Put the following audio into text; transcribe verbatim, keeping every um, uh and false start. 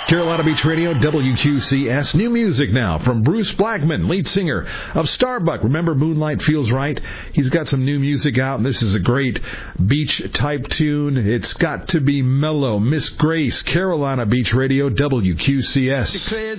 Carolina Beach Radio, W Q C S. New music now from Bruce Blackman, lead singer of Starbuck. Remember Moonlight Feels Right? He's got some new music out, and this is a great beach-type tune. It's got to be mellow. Miss Grace, Carolina Beach Radio, W Q C S.